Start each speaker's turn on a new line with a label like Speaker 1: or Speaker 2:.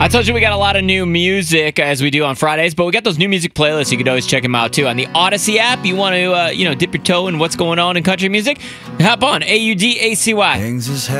Speaker 1: I told you we got a lot of new music as we do on Fridays, but we got those new music playlists. You could always check them out too on the Odyssey app. You want to, dip your toe in what's going on in country music? Hop on AUDACY.